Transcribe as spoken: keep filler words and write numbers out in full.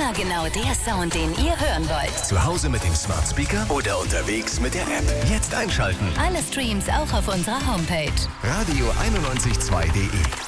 Immer genau der Sound, den ihr hören wollt. Zu Hause mit dem Smart Speaker oder unterwegs mit der App. Jetzt einschalten. Alle Streams auch auf unserer Homepage. Radio einundneunzig Komma zwei punkt de